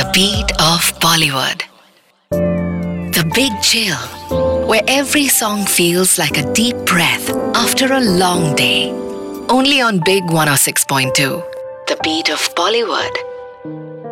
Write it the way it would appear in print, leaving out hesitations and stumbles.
beat of Bollywood. The Big Chill, where every song feels like a deep breath after a long day. Only on Big 106.2. The beat of Bollywood.